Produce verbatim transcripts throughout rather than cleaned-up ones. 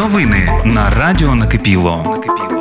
Новини на радіо Накипіло.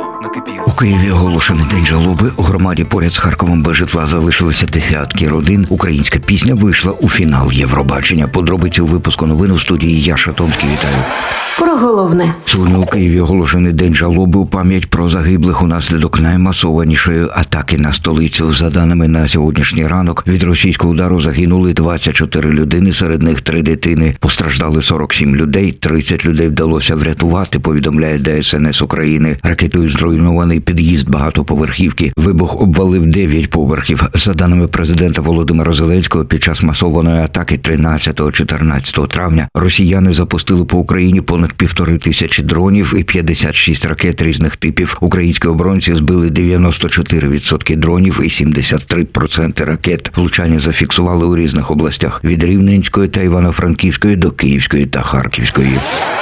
У Києві оголошений день жалоби. У громаді поряд з Харковом без житла залишилися десятки родин. Українська пісня вийшла у фінал Євробачення. Подробиці у випуску новин у студії я, Шатомський. Вітаю. Про головне. Сьогодні у Києві оголошений день жалоби у пам'ять про загиблих унаслідок наймасованішої атаки на столицю. За даними на сьогоднішній ранок, від російського удару загинули двадцять чотири людини, серед них три дитини. Постраждали сорок сім людей, тридцять людей вдалося врятувати, повідомляє Де Ес Ен Ес України. Ракетою зруйнований під'їзд багатоповерхівки. Вибух обвалив дев'ять поверхів. За даними президента Володимира Зеленського, під час масованої атаки тринадцятого-чотирнадцятого травня росіяни запустили по Україні понад півтори тисячі дронів і п'ятдесят шість ракет різних типів. Українські оборонці збили дев'яносто чотири відсотки дронів і сімдесят три відсотки ракет. Влучання зафіксували у різних областях – від Рівненської та Івано-Франківської до Київської та Харківської.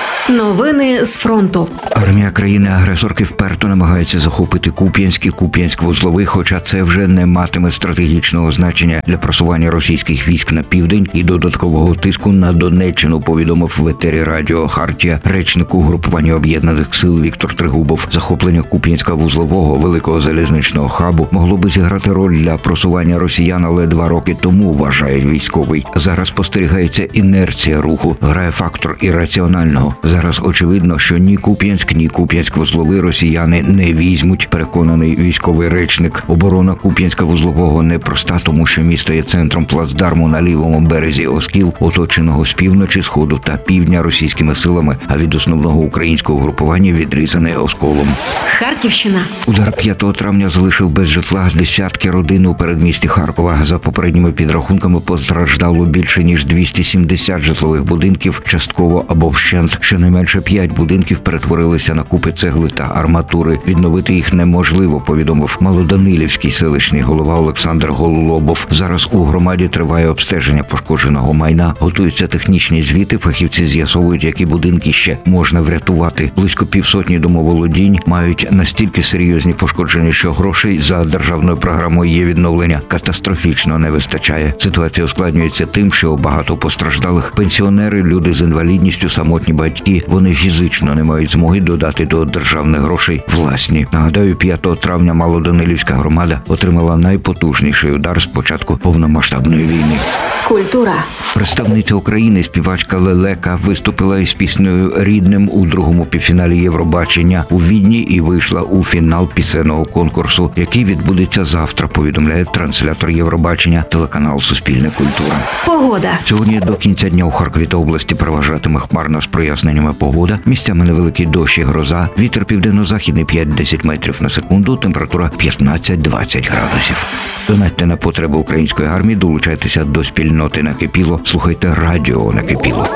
Новини з фронту. Армія країни-агресорки вперто намагається захопити Куп'янськ і Куп'янськ-Вузловий, хоча це вже не матиме стратегічного значення для просування російських військ на південь і додаткового тиску на Донеччину, повідомив в етері радіо «Хартія» речник угрупування об'єднаних сил Віктор Тригубов. Захоплення Куп'янська-Вузлового, великого залізничного хабу, могло би зіграти роль для просування росіян, але два роки тому, вважає військовий. Зараз спостерігається інерція руху, грає фактор ірраціонального. Зараз очевидно, що ні Куп'янськ, ні Куп'янськ-Вузловий росіяни не візьмуть, переконаний військовий речник. Оборона Куп'янська-Вузлового непроста, тому що місто є центром плацдарму на лівому березі Оскіл, оточеного з півночі, сходу та півдня російськими силами, а від основного українського групування відрізаний осколом. Харківщина. Удар п'ятого травня залишив без житла десятки родин у передмісті Харкова. За попередніми підрахунками постраждало більше ніж двісті сімдесят житлових будинків, частково або вщент. Щонайменше п'ять будинків перетворилися на купи цегли та арматури. Відновити їх неможливо, повідомив Малоданилівський селищний голова Олександр Гололобов. Зараз у громаді триває обстеження пошкодженого майна. Готуються технічні звіти, фахівці з'ясовують, які будинки ще можна врятувати. Близько півсотні домоволодінь мають настільки серйозні пошкодження, що грошей за державною програмою «Є відновлення» катастрофічно не вистачає. Ситуація ускладнюється тим, що багато постраждалих пенсіонери, люди з інвалідністю, самотні батьки, вони фізично не мають змоги додати до державних грошей власні. Нагадаю, п'ятого травня Малоданилівська громада отримала найпотужніший удар з початку повномасштабної війни. Культура. Представниця України, співачка Лелека, виступила із піснею «Рідним» у другому півфіналі Євробачення у Відні і вийшла у фінал пісенного конкурсу, який відбудеться завтра, повідомляє транслятор Євробачення телеканал «Суспільне культура». Погода. Сьогодні до кінця дня у Харкові та області переважатиме хмарна з проясненнями погода, місцями невеликий дощ і гроза, вітер південно-західний п'ять-десять метрів на секунду, температура п'ятнадцять-двадцять градусів. Донатьте на потреби української армії, долучайтеся до спільноти Накипіло, слухайте радіо Накипіло.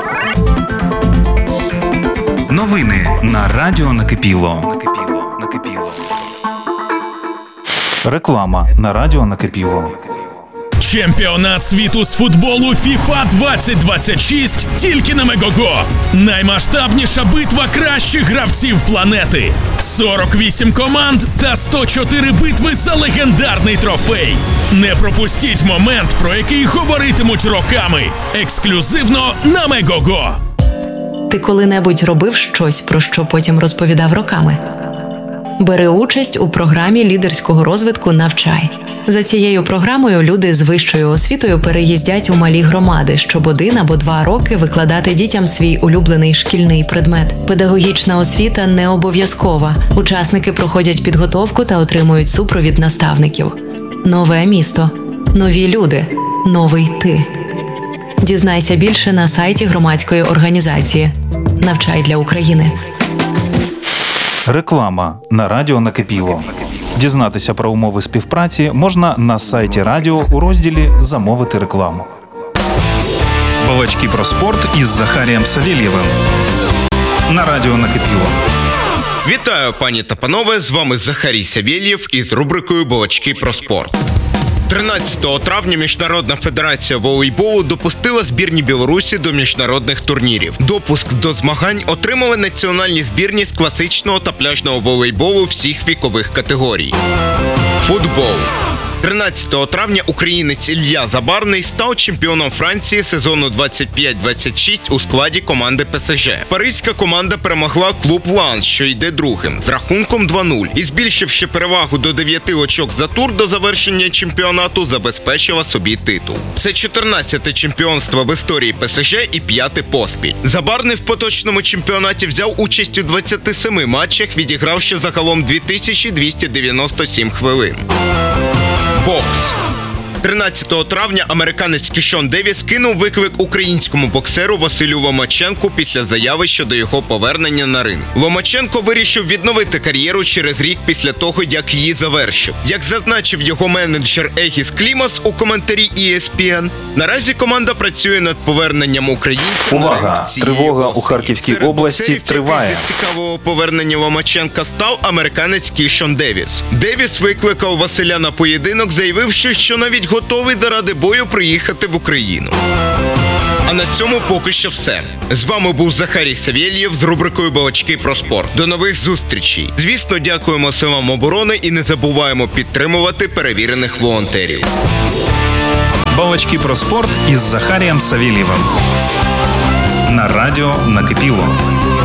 Новини на радіо Накипіло. Накипіло. Реклама на радіо Накипіло. Чемпіонат світу з футболу фіфа двадцять двадцять шість тільки на Мегого. Наймасштабніша битва кращих гравців планети. сорок вісім команд та сто чотири битви за легендарний трофей. Не пропустіть момент, про який говоритимуть роками. Ексклюзивно на Мегого. Ти коли-небудь робив щось, про що потім розповідав роками? Бери участь у програмі лідерського розвитку «Навчай». За цією програмою люди з вищою освітою переїздять у малі громади, щоб один або два роки викладати дітям свій улюблений шкільний предмет. Педагогічна освіта не обов'язкова. Учасники проходять підготовку та отримують супровід наставників. Нове місто. Нові люди. Новий ти. Дізнайся більше на сайті громадської організації «Навчай для України». Реклама на радіо Накипіло. Дізнатися про умови співпраці можна на сайті радіо у розділі «Замовити рекламу». Балачки про спорт із Захарієм Савєлєвим на радіо Накипіло. Вітаю, пані та панове, з вами Захарій Савєлєв із рубрикою «Балачки про спорт». тринадцятого травня Міжнародна федерація волейболу допустила збірні Білорусі до міжнародних турнірів. Допуск до змагань отримали національні збірні з класичного та пляжного волейболу всіх вікових категорій. Футбол. тринадцятого травня українець Ілля Забарний став чемпіоном Франції сезону двадцять п'ять двадцять шість у складі команди ПСЖ. Паризька команда перемогла клуб Ланс, що йде другим, з рахунком два нуль. І збільшивши перевагу до дев'яти очок за тур до завершення чемпіонату, забезпечила собі титул. Це чотирнадцяте чемпіонство в історії ПСЖ і п'яте поспіль. Забарний в поточному чемпіонаті взяв участь у двадцяти семи матчах, відігравши загалом дві тисячі двісті дев'яносто сім хвилин. Бокс. тринадцятого травня американець Кішон Девіс кинув виклик українському боксеру Василю Ломаченку після заяви щодо його повернення на ринг. Ломаченко вирішив відновити кар'єру через рік після того, як її завершив. Як зазначив його менеджер Егіс Клімас у коментарі і ес пі ен, наразі команда працює над поверненням українців на Увага! ринг цієї Тривога осені. у Харківській Серед області боксерів, триває. який зацікавило повернення Ломаченка, став американець Кішон Девіс. Девіс викликав Василя на поєдинок, заявивши, що навіть готовий заради бою приїхати в Україну. А на цьому поки що все. З вами був Захарій Савєлєв з рубрикою «Балачки про спорт». До нових зустрічей. Звісно, дякуємо силам оборони і не забуваємо підтримувати перевірених волонтерів. Балачки про спорт із Захарієм Савєлєвим. На радіо «Накипіло».